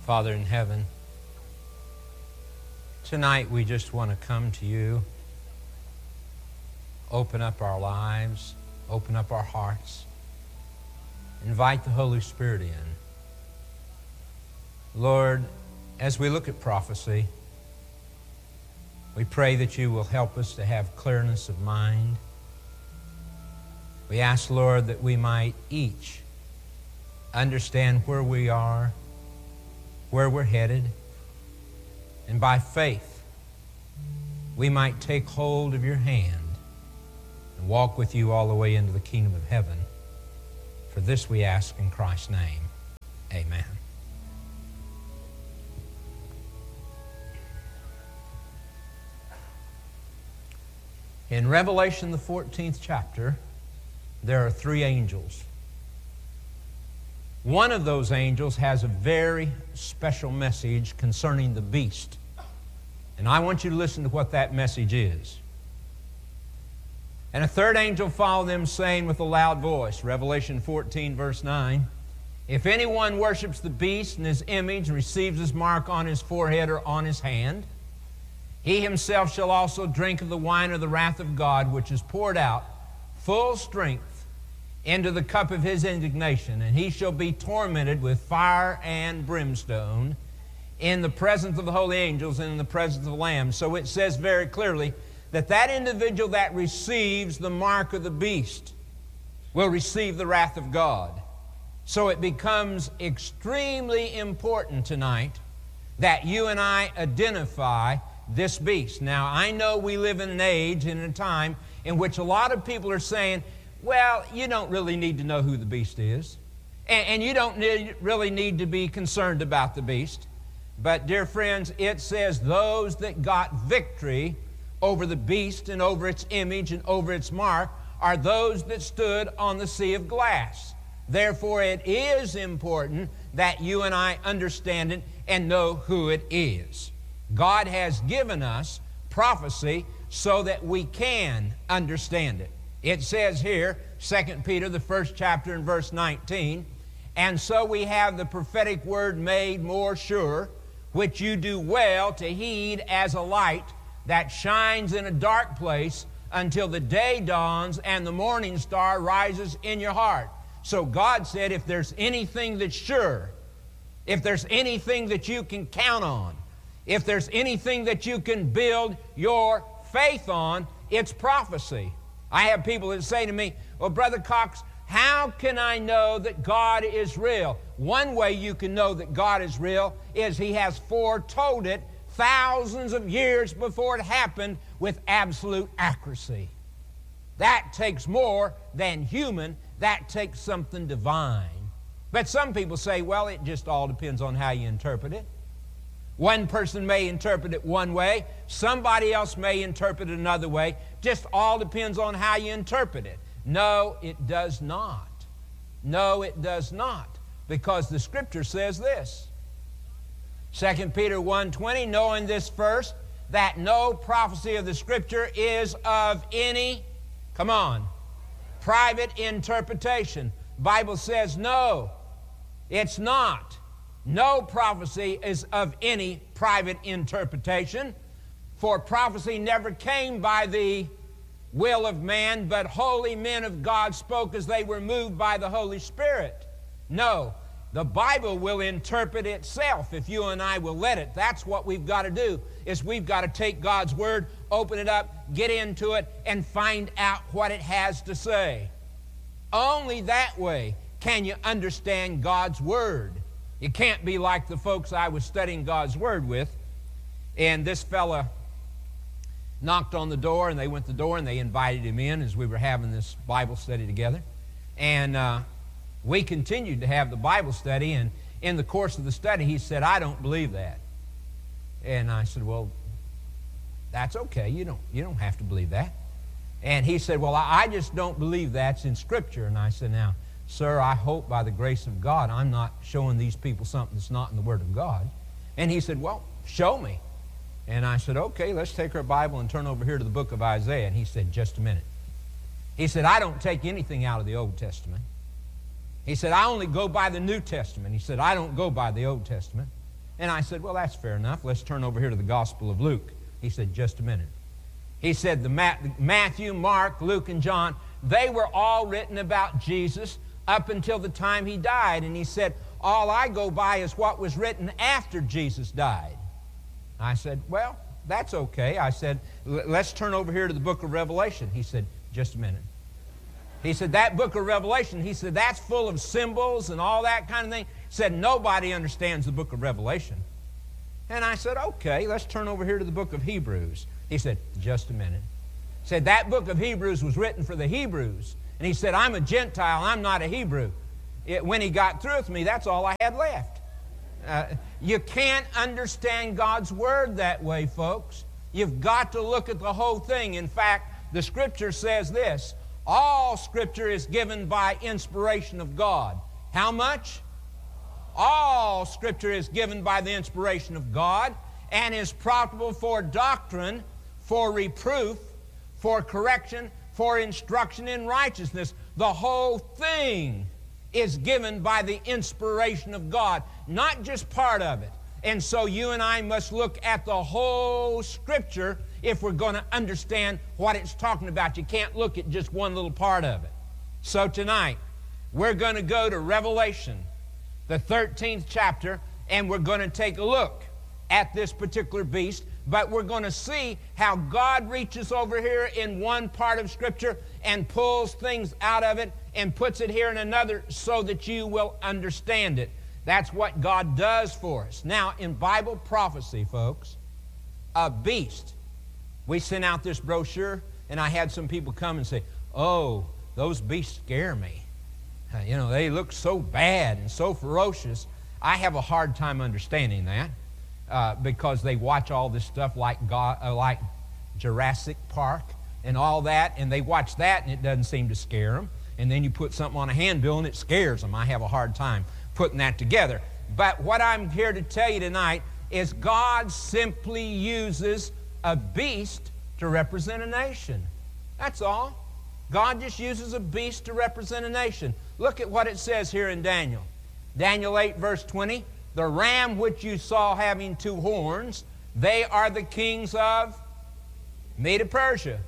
Father in heaven, tonight we just want to come to you, open up our lives, open up our hearts, invite the Holy Spirit in. Lord, as we look at prophecy, we pray that you will help us to have clearness of mind. We ask, Lord, that we might each understand where we are, where we're headed, and by faith, we might take hold of your hand and walk with you all the way into the kingdom of heaven. For this we ask in Christ's name. Amen. In Revelation, the 14th chapter, there are 3 angels. One of those angels has a very special message concerning the beast. And I want you to listen to what that message is. And a third angel followed them, saying with a loud voice, Revelation 14, verse 9, if anyone worships the beast and his image and receives his mark on his forehead or on his hand, he himself shall also drink of the wine of the wrath of God, which is poured out full strength into the cup of his indignation, and he shall be tormented with fire and brimstone in the presence of the holy angels and in the presence of the Lamb. So it says very clearly that that individual that receives the mark of the beast will receive the wrath of God. So it becomes extremely important tonight that you and I identify this beast. Now, I know we live in an age and a time in which a lot of people are saying, well, you don't really need to know who the beast is, and you don't really need to be concerned about the beast. But, dear friends, it says those that got victory over the beast and over its image and over its mark are those that stood on the sea of glass. Therefore, it is important that you and I understand it and know who it is. God has given us prophecy so that we can understand it. It says here, 2 Peter, the 1st chapter and verse 19, and so we have the prophetic word made more sure, which you do well to heed as a light that shines in a dark place until the day dawns and the morning star rises in your heart. So God said, if there's anything that's sure, if there's anything that you can count on, if there's anything that you can build your faith on, it's prophecy. I have people that say to me, well, Brother Cox, how can I know that God is real? One way you can know that God is real is He has foretold it thousands of years before it happened with absolute accuracy. That takes more than human. That takes something divine. But some people say, well, it just all depends on how you interpret it. One person may interpret it one way. Somebody else may interpret it another way. Just all depends on how you interpret it. No, it does not. No, it does not. Because the Scripture says this. 2 Peter 1:20, knowing this first, that no prophecy of the Scripture is of any, come on, private interpretation. Bible says no, it's not. No prophecy is of any private interpretation, for prophecy never came by the will of man, but holy men of God spoke as they were moved by the Holy Spirit. No, the Bible will interpret itself if you and I will let it. That's what we've got to do, is we've got to take God's Word, open it up, get into it, and find out what it has to say. Only that way can you understand God's Word. You can't be like the folks I was studying God's Word with, and this fella knocked on the door, and they went to the door, and they invited him in as we were having this Bible study together. And we continued to have the Bible study, and in the course of the study, he said, I don't believe that. And I said, well, that's okay. You don't have to believe that. And he said, well, I just don't believe that's in Scripture. And I said, now, sir, I hope by the grace of God I'm not showing these people something that's not in the Word of God. And he said, well, show me. And I said, okay, let's take our Bible and turn over here to the book of Isaiah. And he said, just a minute. He said, I don't take anything out of the Old Testament. He said, I only go by the New Testament. He said, I don't go by the Old Testament. And I said, well, that's fair enough. Let's turn over here to the Gospel of Luke. He said, just a minute. He said the Matthew, Mark, Luke, and John, they were all written about Jesus up until the time he died. And he said, all I go by is what was written after Jesus died. I said, well, that's okay. I said, let's turn over here to the book of Revelation. He said, just a minute. He said, that book of Revelation, he said, that's full of symbols and all that kind of thing. He said, nobody understands the book of Revelation. And I said, okay, let's turn over here to the book of Hebrews. He said, just a minute. He said, that book of Hebrews was written for the Hebrews. And he said, I'm a Gentile, I'm not a Hebrew. When he got through with me, that's all I had left. You can't understand God's Word that way, folks. You've got to look at the whole thing. In fact, the Scripture says this, all Scripture is given by inspiration of God. How much? All Scripture is given by the inspiration of God and is profitable for doctrine, for reproof, for correction, for instruction in righteousness. The whole thing is given by the inspiration of God, not just part of it. And so you and I must look at the whole Scripture if we're going to understand what it's talking about. You can't look at just one little part of it. So tonight, we're going to go to Revelation, the 13th chapter, and we're going to take a look at this particular beast, but we're going to see how God reaches over here in one part of Scripture and pulls things out of it and puts it here in another so that you will understand it. That's what God does for us. Now, in Bible prophecy, folks, a beast. We sent out this brochure, and I had some people come and say, oh, those beasts scare me. You know, they look so bad and so ferocious. I have a hard time understanding that because they watch all this stuff like Jurassic Park and all that, and they watch that, and it doesn't seem to scare them. And then you put something on a handbill, and it scares them. I have a hard time putting that together. But what I'm here to tell you tonight is God simply uses a beast to represent a nation. That's all. God just uses a beast to represent a nation. Look at what it says here in Daniel. Daniel 8, verse 20. The ram which you saw having two horns, they are the kings of Medo-Persia.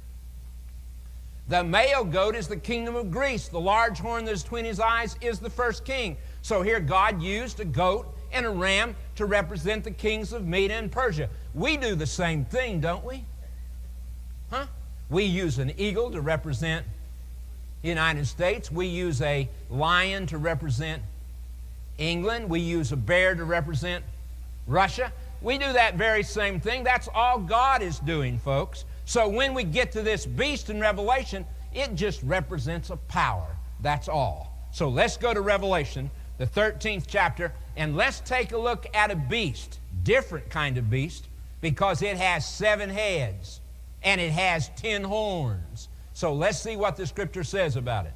The male goat is the kingdom of Greece. The large horn that is between his eyes is the first king. So here God used a goat and a ram to represent the kings of Medo and Persia. We do the same thing, don't we? Huh? We use an eagle to represent the United States. We use a lion to represent England. We use a bear to represent Russia. We do that very same thing. That's all God is doing, folks. So when we get to this beast in Revelation, it just represents a power. That's all. So let's go to Revelation, the 13th chapter, and let's take a look at a beast, different kind of beast, because it has 7 heads and it has 10 horns. So let's see what the Scripture says about it.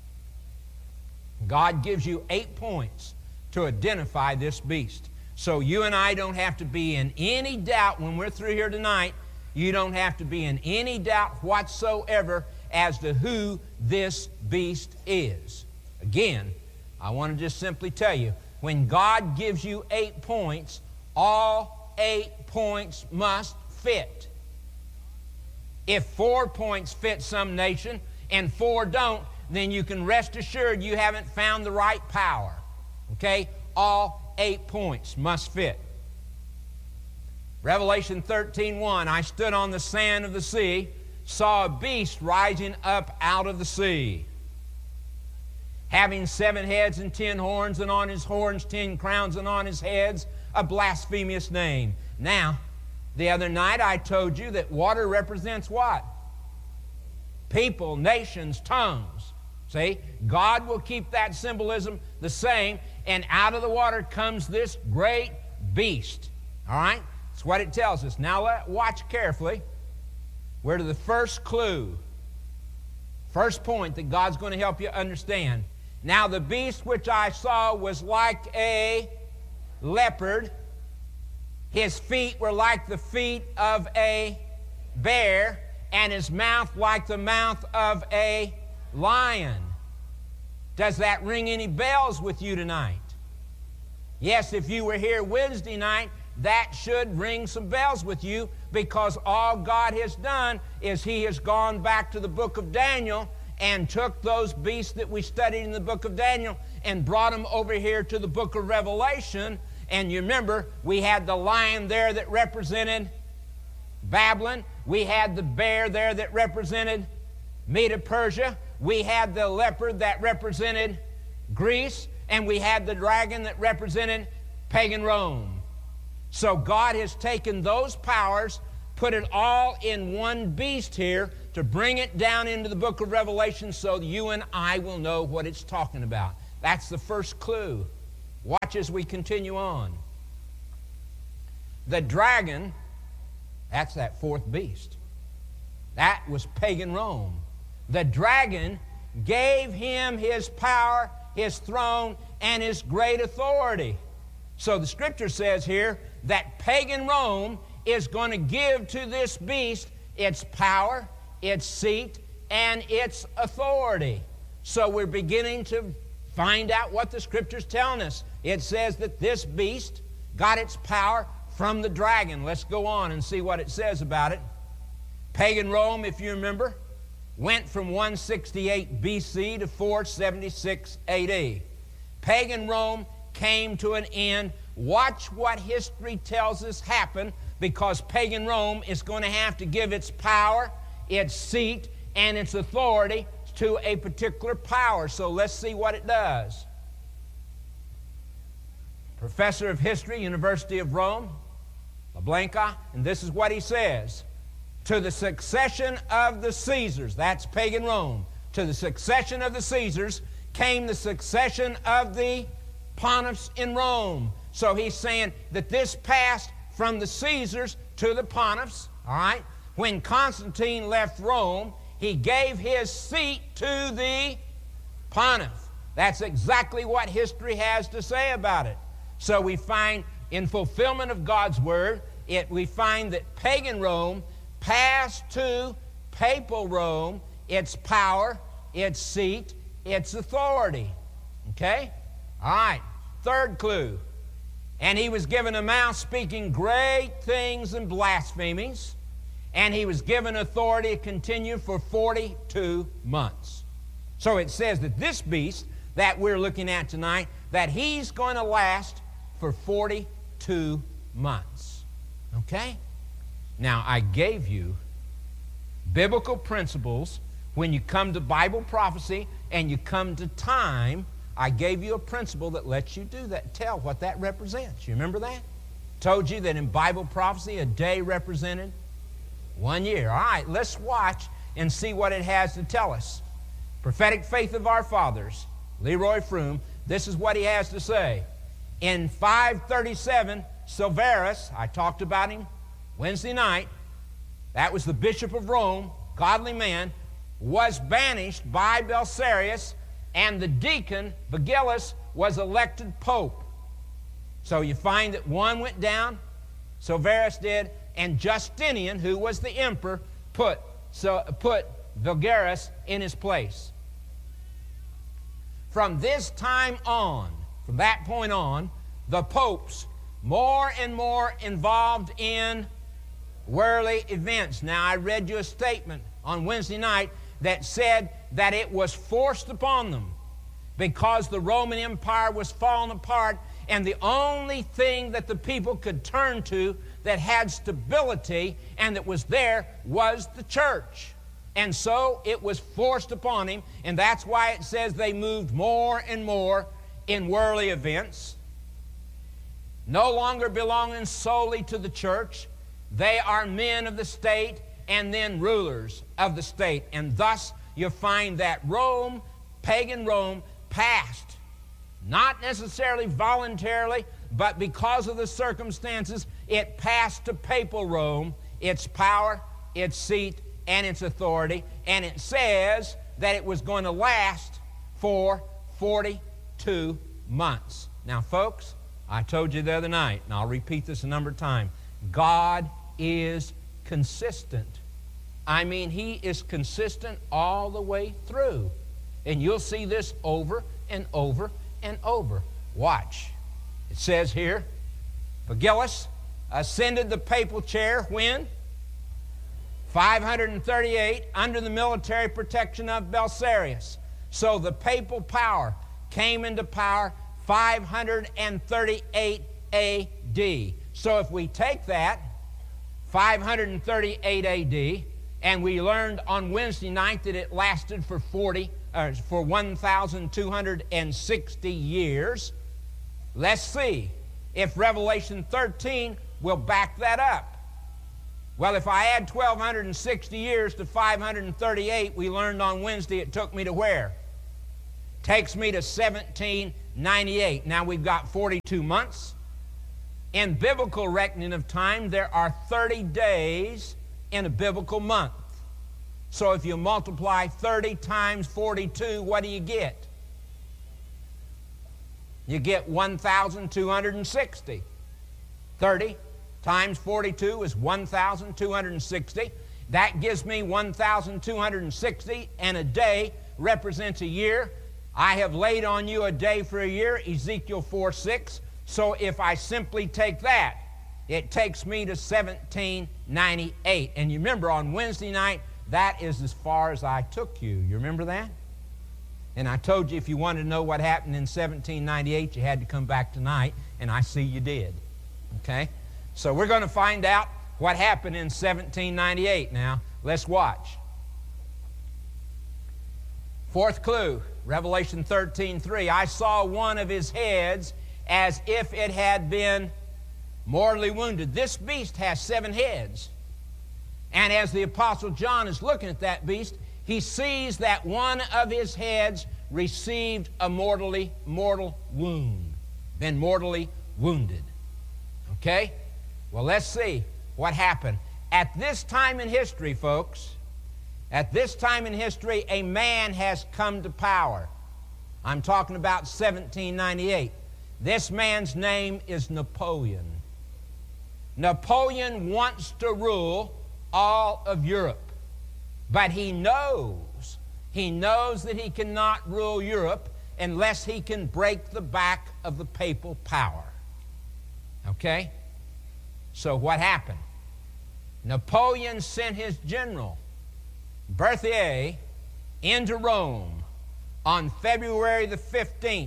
God gives you 8 points to identify this beast. So you and I don't have to be in any doubt when we're through here tonight. You don't have to be in any doubt whatsoever as to who this beast is. Again, I want to just simply tell you, when God gives you 8 points, all 8 points must fit. If 4 points fit some nation and 4 don't, then you can rest assured you haven't found the right power. Okay? All 8 points must fit. Revelation 13:1, I stood on the sand of the sea, saw a beast rising up out of the sea, having 7 heads and 10 horns, and on his horns 10 crowns, and on his heads a blasphemous name. Now, the other night I told you that water represents what? People, nations, tongues. See, God will keep that symbolism the same, and out of the water comes this great beast. All right? That's what it tells us. Now watch carefully. We're to the first clue. First point that God's going to help you understand. Now the beast which I saw was like a leopard. His feet were like the feet of a bear, and his mouth like the mouth of a lion. Does that ring any bells with you tonight? Yes, if you were here Wednesday night, that should ring some bells with you, because all God has done is He has gone back to the book of Daniel and took those beasts that we studied in the book of Daniel and brought them over here to the book of Revelation. And you remember, we had the lion there that represented Babylon. We had the bear there that represented Medo-Persia. We had the leopard that represented Greece. And we had the dragon that represented pagan Rome. So God has taken those powers, put it all in one beast here to bring it down into the book of Revelation so you and I will know what it's talking about. That's the first clue. Watch as we continue on. The dragon, that's that fourth beast. That was pagan Rome. The dragon gave him his power, his throne, and his great authority. So the scripture says here that pagan Rome is going to give to this beast its power, its seat, and its authority. So we're beginning to find out what the scripture's telling us. It says that this beast got its power from the dragon. Let's go on and see what it says about it. Pagan Rome, if you remember, went from 168 BC to 476 AD. Pagan Rome came to an end. Watch what history tells us happened, because pagan Rome is going to have to give its power, its seat, and its authority to a particular power. So let's see what it does. Professor of History, University of Rome, LeBlanc, and this is what he says. To the succession of the Caesars, that's pagan Rome, to the succession of the Caesars came the succession of the pontiffs in Rome. So he's saying that this passed from the Caesars to the pontiffs, all right? When Constantine left Rome, he gave his seat to the pontiff. That's exactly what history has to say about it. So we find, in fulfillment of God's word, we find that pagan Rome passed to papal Rome its power, its seat, its authority. Okay? All right. Third clue. And he was given a mouth speaking great things and blasphemies, and he was given authority to continue for 42 months. So it says that this beast that we're looking at tonight, that he's going to last for 42 months. Okay? Now, I gave you biblical principles when you come to Bible prophecy and you come to time. I gave you a principle that lets you do that, tell what that represents. You remember that? Told you that in Bible prophecy, a day represented 1 year. All right, let's watch and see what it has to tell us. Prophetic Faith of Our Fathers, Leroy Froome, this is what he has to say. In 537, Silverus, I talked about him Wednesday night, that was the Bishop of Rome, godly man, was banished by Belisarius, and the deacon, Vigilus, was elected pope. So you find that one went down, Silverus did, and Justinian, who was the emperor, put Vigilus in his place. From this time on, from that point on, the popes more and more involved in worldly events. Now, I read you a statement on Wednesday night that said that it was forced upon them because the Roman Empire was falling apart, and the only thing that the people could turn to that had stability and that was there was the church. And so it was forced upon him, and that's why it says they moved more and more in worldly events, no longer belonging solely to the church. They are men of the state and then rulers of the state. And thus you find that Rome, pagan Rome, passed, not necessarily voluntarily, but because of the circumstances, it passed to papal Rome, its power, its seat, and its authority. And it says that it was going to last for 42 months. Now, folks, I told you the other night, and I'll repeat this a number of times, God is consistent. I mean, He is consistent all the way through. And you'll see this over and over and over. Watch. It says here, Pagellus ascended the papal chair when? 538, under the military protection of Belisarius. So the papal power came into power 538 A.D. So if we take that, 538 A.D., and we learned on Wednesday night that it lasted for 1,260 years, let's see if Revelation 13 will back that up. Well, if I add 1,260 years to 538, we learned on Wednesday it took me to where? Takes me to 1798. Now we've got 42 months. In biblical reckoning of time, there are 30 days in a biblical month. So if you multiply 30 times 42, what do you get? You get 1,260. 30 times 42 is 1,260. That gives me 1,260, and a day represents a year. I have laid on you a day for a year, Ezekiel 4:6. So if I simply take that, it takes me to 1798. And you remember on Wednesday night, that is as far as I took you. You remember that? And I told you if you wanted to know what happened in 1798, you had to come back tonight, and I see you did. Okay? So we're going to find out what happened in 1798 now. Let's watch. Fourth clue, Revelation 13:3. I saw one of his heads as if it had been mortally wounded. This beast has 7 heads. And as the Apostle John is looking at that beast, he sees that one of his heads received a mortal wound, been mortally wounded. Okay? Well, let's see what happened. At this time in history, folks, at this time in history, a man has come to power. I'm talking about 1798. This man's name is Napoleon. Napoleon wants to rule all of Europe, but he knows that he cannot rule Europe unless he can break the back of the papal power. Okay? So what happened? Napoleon sent his general, Berthier, into Rome on February the 15th,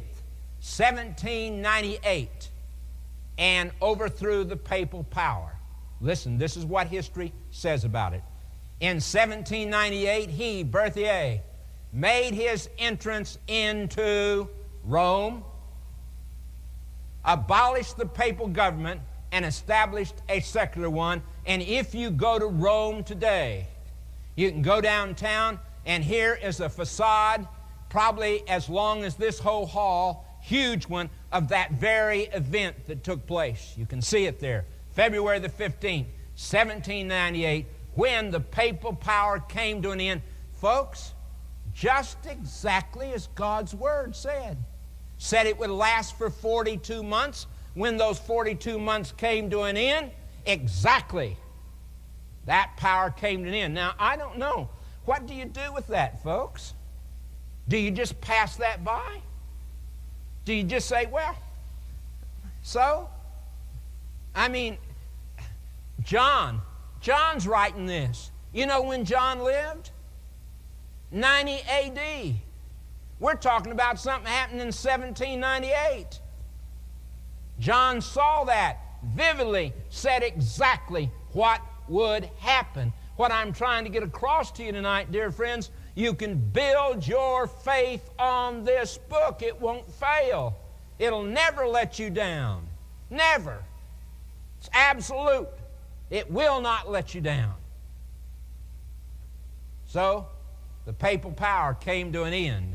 1798, and overthrew the papal power. Listen, this is what history says about it. In 1798, he, Berthier, made his entrance into Rome, abolished the papal government, and established a secular one. And if you go to Rome today, you can go downtown, and here is a facade, probably as long as this whole hall, huge one, of that very event that took place. You can see it there. February the 15th, 1798, when the papal power came to an end. Folks, just exactly as God's Word said. Said it would last for 42 months. When those 42 months came to an end, exactly that power came to an end. Now, I don't know. What do you do with that, folks? Do you just pass that by? Do you just say, well, so? I mean, John's writing this. You know when John lived? 90 A.D. We're talking about something happening in 1798. John saw that vividly, said exactly what would happen. What I'm trying to get across to you tonight, dear friends, you can build your faith on this book. It won't fail. It'll never let you down. Never. It's absolute. It will not let you down. So, the papal power came to an end.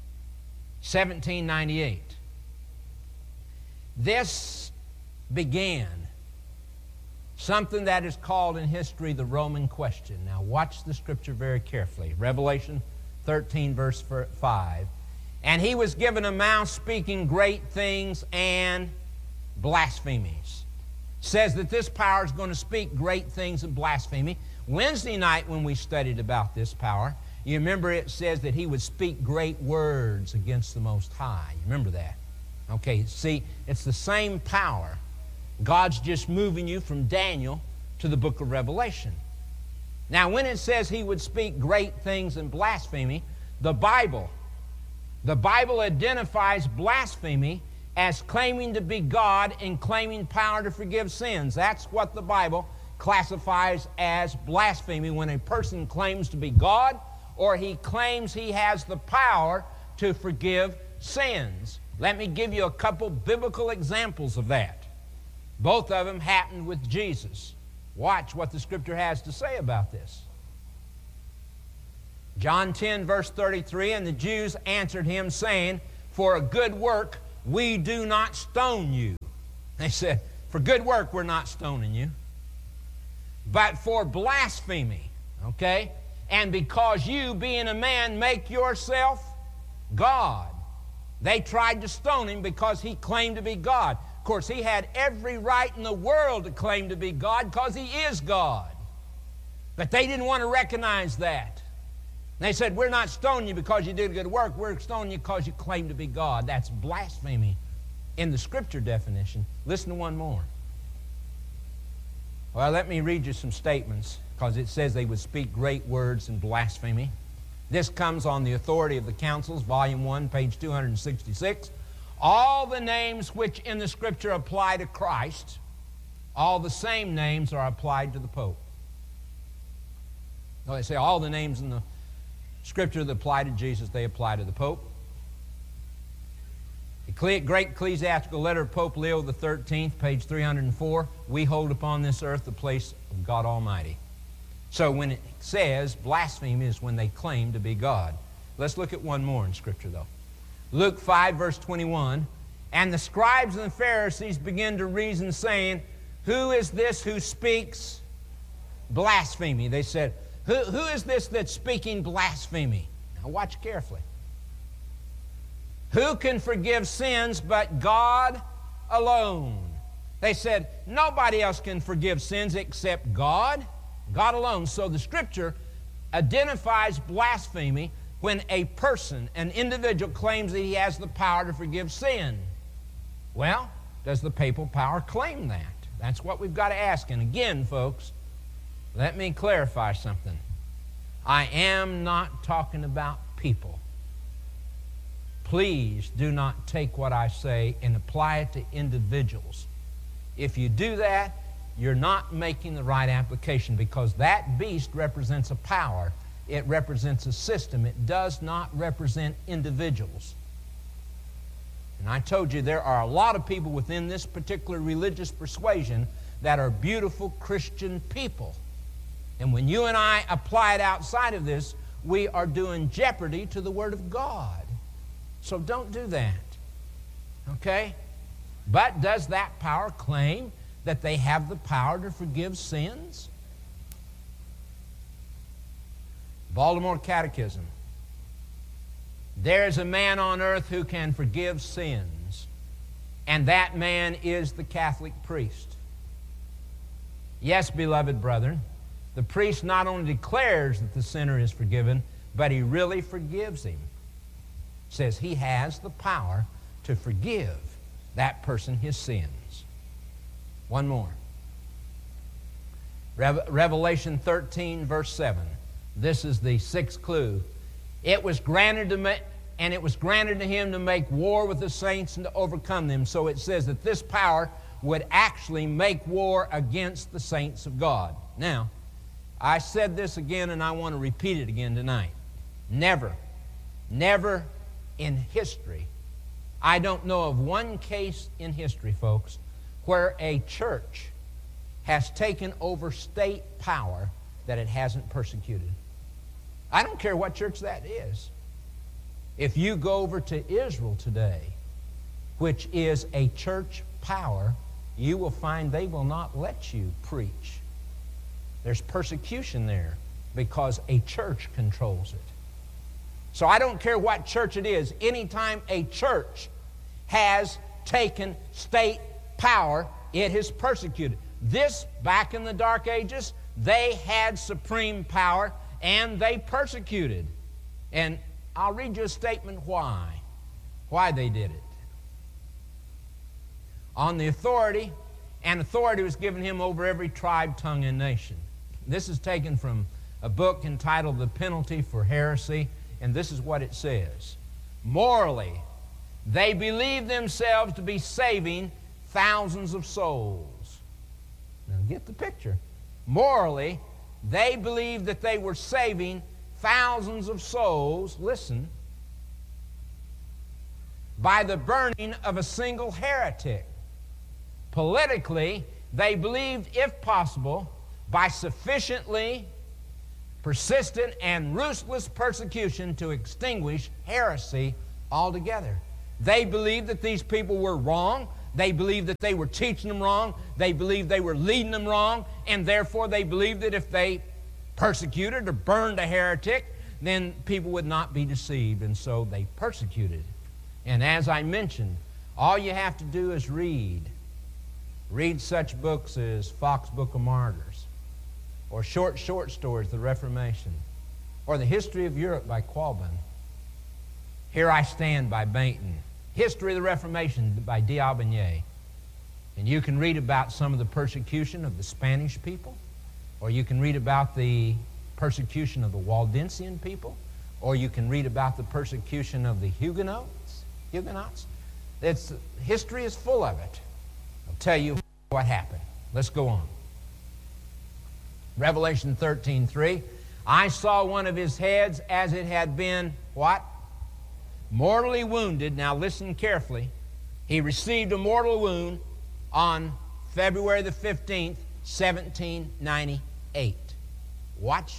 1798. This began something that is called in history the Roman question. Now watch the scripture very carefully. Revelation 13 verse 5. And he was given a mouth speaking great things and blasphemies. Says that this power is going to speak great things and blasphemy. Wednesday night when we studied about this power, you remember it says that he would speak great words against the Most High. You remember that? Okay, see, it's the same power. God's just moving you from Daniel to the book of Revelation. Now, when it says he would speak great things in blasphemy, the Bible identifies blasphemy as claiming to be God and claiming power to forgive sins. That's what the Bible classifies as blasphemy, when a person claims to be God or he claims he has the power to forgive sins. Let me give you a couple biblical examples of that. Both of them happened with Jesus. Watch what the Scripture has to say about this. John 10, verse 33, and the Jews answered him, saying, for a good work we do not stone you. They said, for good work we're not stoning you, but for blasphemy, okay? And because you, being a man, make yourself God. They tried to stone him because he claimed to be God. Of course, he had every right in the world to claim to be God because he is God. But they didn't want to recognize that. They said, we're not stoning you because you did good work. We're stoning you because you claim to be God. That's blasphemy in the Scripture definition. Listen to one more. Well, let me read you some statements, because it says they would speak great words in blasphemy. This comes on the authority of the Councils, Volume 1, page 266. All the names which in the Scripture apply to Christ, all the same names are applied to the Pope. No, they say all the names in the Scripture that apply to Jesus, they apply to the Pope. The great ecclesiastical letter of Pope Leo XIII, page 304, we hold upon this earth the place of God Almighty. So when it says blasphemy is when they claim to be God. Let's look at one more in Scripture, though. Luke 5, verse 21, and the scribes and the Pharisees begin to reason, saying, who is this who speaks blasphemy? They said, who is this that's speaking blasphemy? Now watch carefully. Who can forgive sins but God alone? They said, nobody else can forgive sins except God. God alone. So the Scripture identifies blasphemy when a person, an individual, claims that he has the power to forgive sin. Well, does the papal power claim that? That's what we've got to ask. And again, folks, let me clarify something. I am not talking about people. Please do not take what I say and apply it to individuals. If you do that, you're not making the right application, because that beast represents a power. It represents a system. It does not represent individuals. And I told you there are a lot of people within this particular religious persuasion that are beautiful Christian people. And when you and I apply it outside of this, we are doing jeopardy to the Word of God. So don't do that. Okay? But does that power claim that they have the power to forgive sins? Baltimore Catechism. There is a man on earth who can forgive sins, and that man is the Catholic priest. Yes, beloved brethren, the priest not only declares that the sinner is forgiven, but he really forgives him. Says he has the power to forgive that person his sins. One more. Revelation 13, verse 7. This is the sixth clue. It was granted to him to make war with the saints and to overcome them. So it says that this power would actually make war against the saints of God. Now, I said this again, and I want to repeat it again tonight. Never in history, I don't know of one case in history, folks, where a church has taken over state power that it hasn't persecuted. I don't care what church that is. If you go over to Israel today, which is a church power, you will find they will not let you preach. There's persecution there because a church controls it. So I don't care what church it is. Anytime a church has taken state power, it has persecuted. This, back in the Dark Ages, they had supreme power and they persecuted. And I'll read you a statement why they did it. on the authority, and authority was given him over every tribe, tongue, and nation. This is taken from a book entitled The Penalty for Heresy, and this is what it says. Morally, they believed themselves to be saving thousands of souls. Now get the picture. Morally, they believed that they were saving thousands of souls, listen, by the burning of a single heretic. Politically, they believed, if possible, by sufficiently persistent and ruthless persecution to extinguish heresy altogether. They believed that these people were wrong. They believed that they were teaching them wrong. They believed they were leading them wrong. And therefore, they believed that if they persecuted or burned a heretic, then people would not be deceived. And so they persecuted. And as I mentioned, all you have to do is read. Read such books as Fox Book of Martyrs, or short stories, The Reformation, or The History of Europe by Qualbin, Here I Stand by Bainton, History of the Reformation by D'Aubigné. And you can read about some of the persecution of the Spanish people, or you can read about the persecution of the Waldensian people, or you can read about the persecution of the Huguenots. History is full of it. I'll tell you what happened. Let's go on. Revelation 13:3. I saw one of his heads as it had been, what? Mortally wounded. Now listen carefully. He received a mortal wound on February the 15th, 1798. Watch.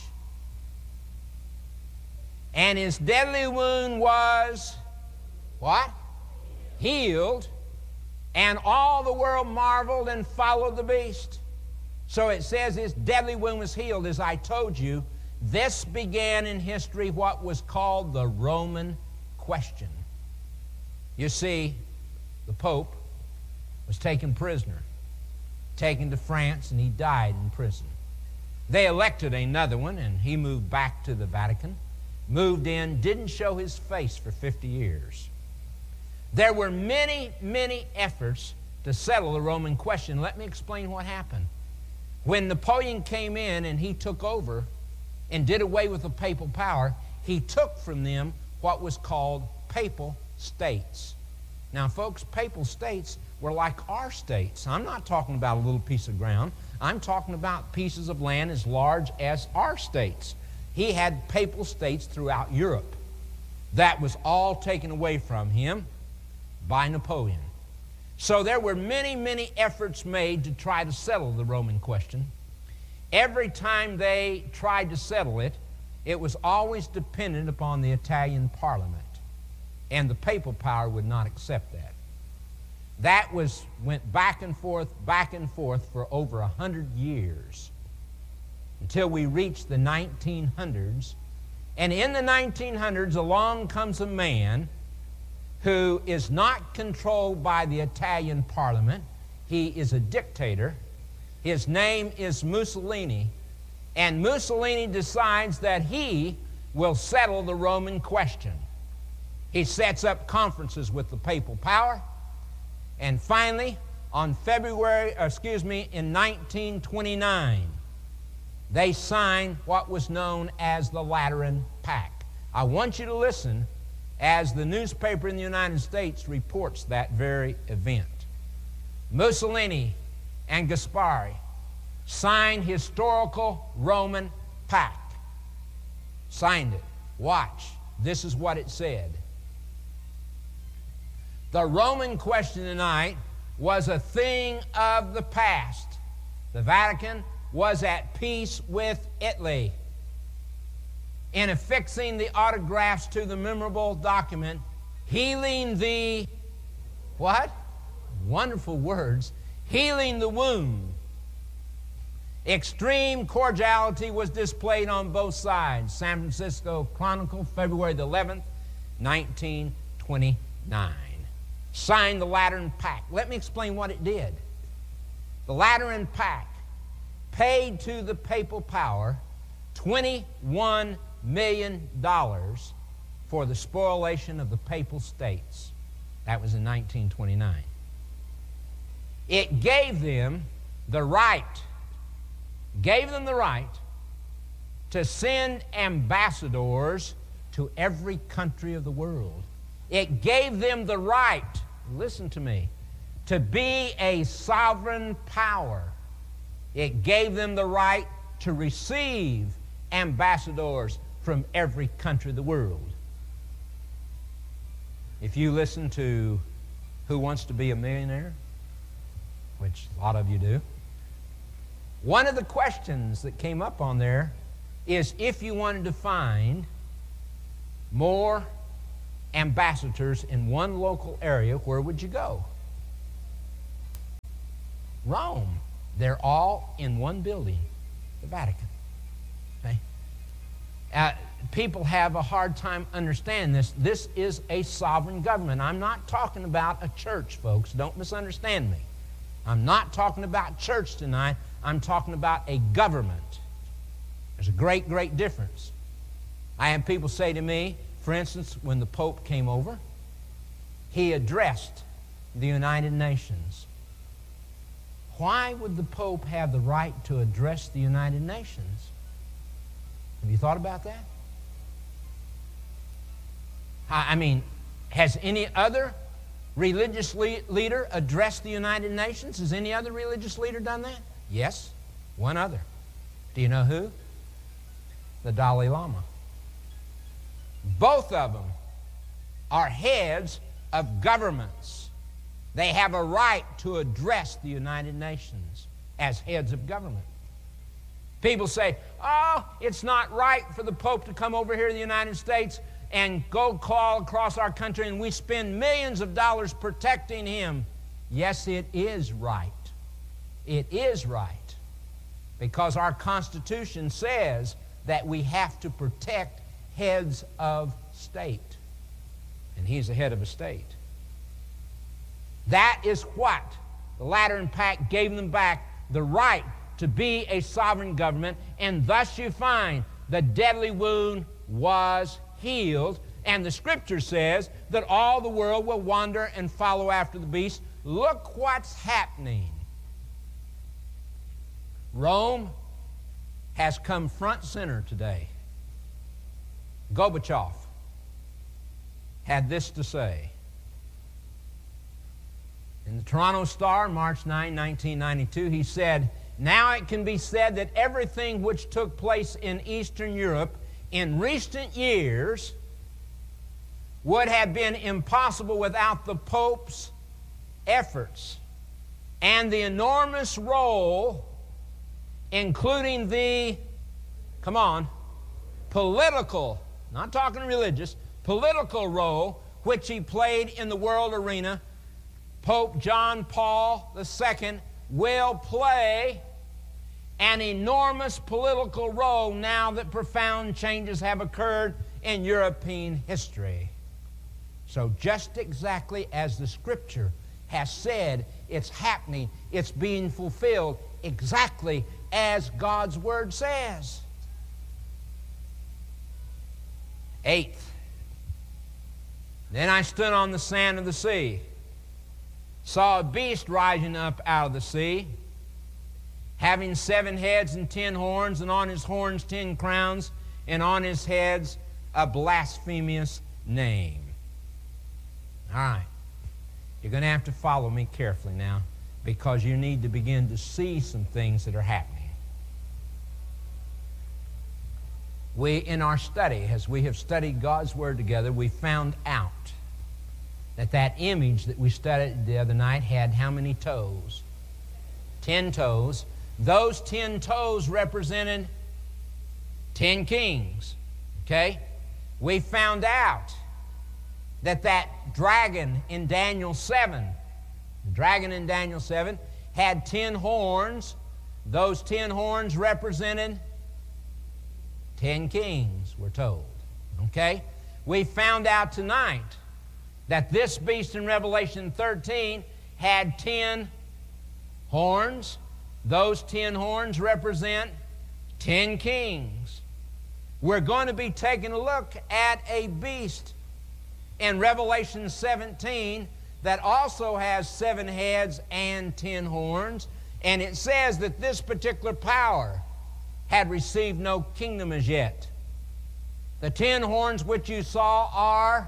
And his deadly wound was, what? Healed. And all the world marveled and followed the beast. So it says his deadly wound was healed. As I told you, this began in history what was called the Roman question. You see, the Pope was taken prisoner, taken to France, and he died in prison. They elected another one, and he moved back to the Vatican, moved in, didn't show his face for 50 years. There were many, many efforts to settle the Roman question. Let me explain what happened. When Napoleon came in and he took over and did away with the papal power, he took from them what was called papal states. Now, folks, papal states were like our states. I'm not talking about a little piece of ground. I'm talking about pieces of land as large as our states. He had papal states throughout Europe. That was all taken away from him by Napoleon. So there were many, many efforts made to try to settle the Roman question. Every time they tried to settle it, it was always dependent upon the Italian Parliament, and the papal power would not accept that. That went back and forth for over 100 years until we reached the 1900s. And in the 1900s, along comes a man who is not controlled by the Italian Parliament. He is a dictator. His name is Mussolini. And Mussolini decides that he will settle the Roman question. He sets up conferences with the papal power. And finally, in 1929, they signed what was known as the Lateran Pact. I want you to listen as the newspaper in the United States reports that very event. Mussolini and Gaspari signed historical Roman pact. Signed it. Watch. This is what it said. The Roman question tonight was a thing of the past. The Vatican was at peace with Italy. In affixing the autographs to the memorable document, healing the, what? Wonderful words. Healing the wound. Extreme cordiality was displayed on both sides. San Francisco Chronicle, February the 11th, 1929. Signed the Lateran Pact. Let me explain what it did. The Lateran Pact paid to the papal power $21 million for the spoliation of the papal states. That was in 1929. It gave them the right, to send ambassadors to every country of the world. It gave them the right, listen to me, to be a sovereign power. It gave them the right to receive ambassadors from every country of the world. If you listen to Who Wants to Be a Millionaire, which a lot of you do, one of the questions that came up on there is if you wanted to find more ambassadors in one local area, where would you go? Rome. They're all in one building, the Vatican. Okay? People have a hard time understanding this. This is a sovereign government. I'm not talking about a church, folks. Don't misunderstand me. I'm not talking about church tonight. I'm talking about a government. There's a great, great difference. I have people say to me, for instance, when the Pope came over, he addressed the United Nations. Why would the Pope have the right to address the United Nations? Have you thought about that? I mean, has any other religious leader addressed the United Nations? Has any other religious leader done that? Yes, one other. Do you know who? The Dalai Lama. Both of them are heads of governments. They have a right to address the United Nations as heads of government. People say, oh, it's not right for the Pope to come over here to the United States and go call across our country and we spend millions of dollars protecting him. Yes, it is right. It is right. Because our Constitution says that we have to protect heads of state. And he's the head of a state. That is what the Lateran Pact gave them back, the right to be a sovereign government, and thus you find the deadly wound was healed, and the Scripture says that all the world will wander and follow after the beast. Look what's happening. Rome has come front center today. Gorbachev had this to say. In the Toronto Star, March 9, 1992, he said, "Now it can be said that everything which took place in Eastern Europe in recent years would have been impossible without the Pope's efforts and the enormous role, including the, political, not talking religious, political role which he played in the world arena. Pope John Paul II will play an enormous political role now that profound changes have occurred in European history." So just exactly as the Scripture has said, it's happening, it's being fulfilled exactly as God's Word says. Eighth, then I stood on the sand of the sea, saw a beast rising up out of the sea, having 7 heads and 10 horns, and on his horns 10 crowns, and on his heads a blasphemous name. All right. You're going to have to follow me carefully now, because you need to begin to see some things that are happening. We, in our study, as we have studied God's Word together, we found out that that image that we studied the other night had how many toes? 10 toes. Those 10 toes represented 10 kings. Okay? We found out that that dragon in Daniel 7, the dragon in Daniel 7, had 10 horns. Those 10 horns represented 10 kings, we're told. Okay? We found out tonight that this beast in Revelation 13 had 10 horns. Those 10 horns represent 10 kings. We're going to be taking a look at a beast in Revelation 17 that also has 7 heads and 10 horns. And it says that this particular power had received no kingdom as yet. The 10 horns which you saw are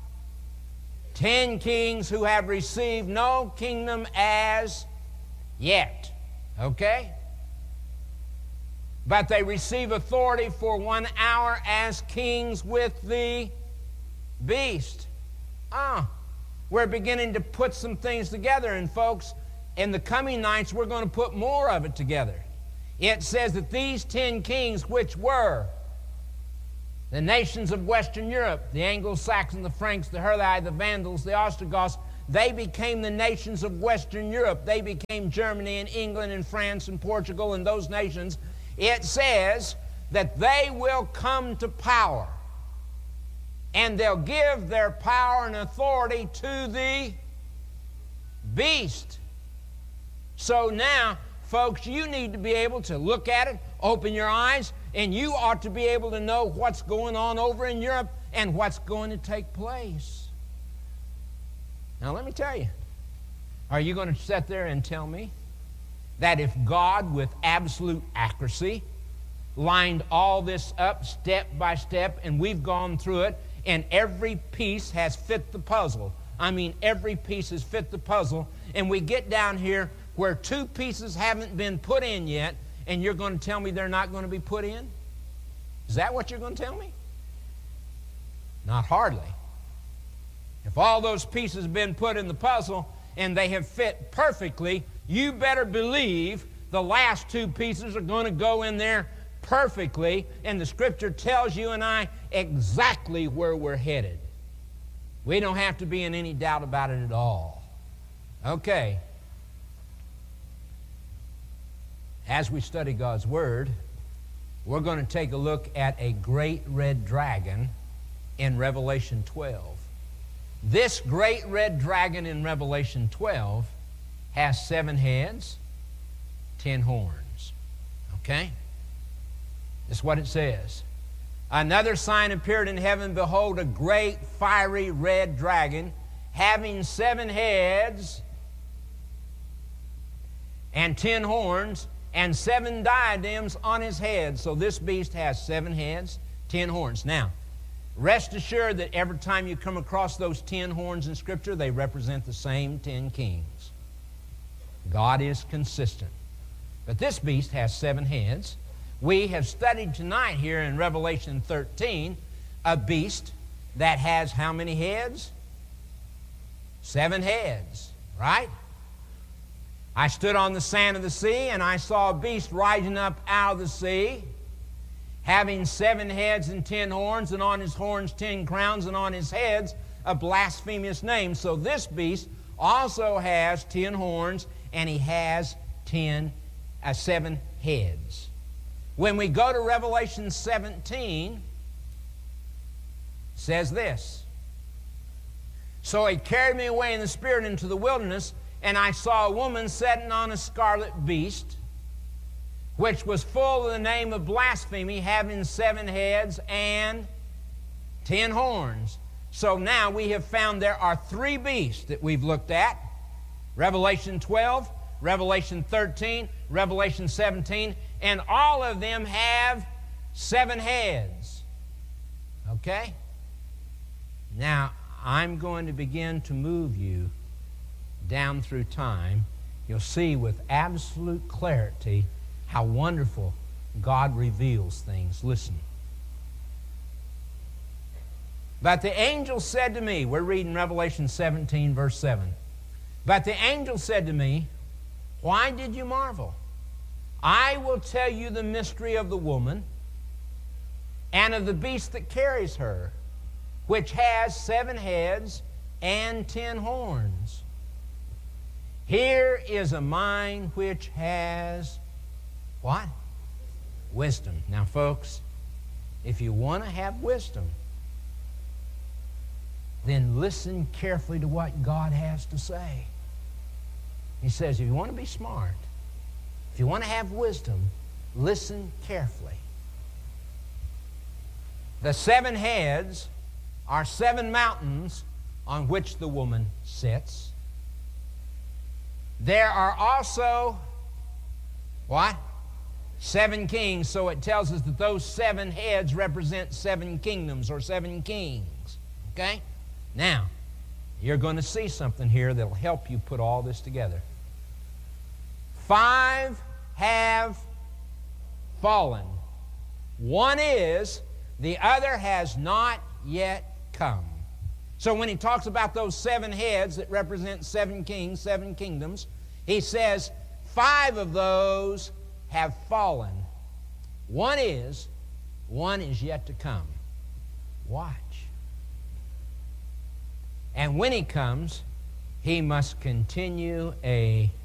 10 kings who have received no kingdom as yet. Okay? But they receive authority for 1 hour as kings with the beast. We're beginning to put some things together, and folks, in the coming nights we're going to put more of it together. It says that these 10 kings, which were the nations of Western Europe, the Anglo-Saxons, the Franks, the Heruli, the Vandals, the Ostrogoths, they became the nations of Western Europe. They became Germany and England and France and Portugal and those nations. It says that they will come to power, and they'll give their power and authority to the beast. So now, folks, you need to be able to look at it, open your eyes, and you ought to be able to know what's going on over in Europe and what's going to take place. Now, let me tell you, are you going to sit there and tell me that if God, with absolute accuracy, lined all this up step by step, and we've gone through it, and every piece has fit the puzzle. I mean, every piece has fit the puzzle, and we get down here where 2 pieces haven't been put in yet, and you're going to tell me they're not going to be put in? Is that what you're going to tell me? Not hardly. If all those pieces have been put in the puzzle and they have fit perfectly, you better believe the last 2 pieces are going to go in there perfectly, and the Scripture tells you and I exactly where we're headed. We don't have to be in any doubt about it at all. Okay. As we study God's Word, we're going to take a look at a great red dragon in Revelation 12. This great red dragon in Revelation 12 has 7 heads, 10 horns. Okay? This is what it says. Another sign appeared in heaven. Behold, a great fiery red dragon, having 7 heads and 10 horns, and 7 diadems on his head. So this beast has 7 heads, 10 horns. Now, rest assured that every time you come across those 10 horns in Scripture, they represent the same 10 kings. God is consistent. But this beast has 7 heads. We have studied tonight here in Revelation 13 a beast that has how many heads? 7 heads, right? I stood on the sand of the sea, and I saw a beast rising up out of the sea, having 7 heads and 10 horns, and on his horns 10 crowns, and on his heads a blasphemous name. So this beast also has 10 horns, and he has 7 heads. When we go to Revelation 17, it says this. So he carried me away in the Spirit into the wilderness, and I saw a woman sitting on a scarlet beast, which was full of the name of blasphemy, having 7 heads and 10 horns. So now we have found there are 3 beasts that we've looked at. Revelation 12, Revelation 13, Revelation 17, and all of them have 7 heads. Okay? Now, I'm going to begin to move you down through time. You'll see with absolute clarity how wonderful God reveals things. Listen. But the angel said to me, we're reading Revelation 17, verse 7. But the angel said to me, why did you marvel? I will tell you the mystery of the woman and of the beast that carries her, which has 7 heads and 10 horns. Here is a mind which has what? Wisdom. Now, folks, if you want to have wisdom, then listen carefully to what God has to say. He says, if you want to be smart, if you want to have wisdom, listen carefully. The 7 heads are 7 mountains on which the woman sits. There are also, what? 7 kings. So it tells us that those 7 heads represent 7 kingdoms or 7 kings. Okay? Now, you're going to see something here that will help you put all this together. 5 have fallen. 1 is, the other has not yet come. So when he talks about those 7 heads that represent 7 kings, 7 kingdoms, he says 5 of those have fallen. 1 is, 1 is yet to come. Watch. And when he comes, he must continue a